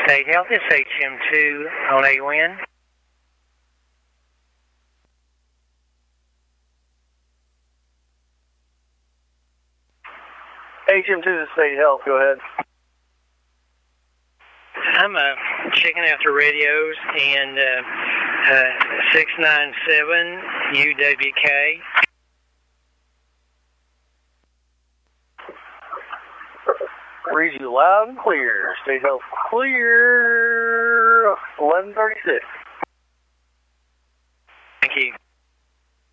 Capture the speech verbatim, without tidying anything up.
State Health, it's H M two on A O N. H M two to State Health, go ahead. I'm uh, checking out the radios, and uh, uh, six nine seven U W K. Read you loud and clear. State Health clear. eleven thirty-six.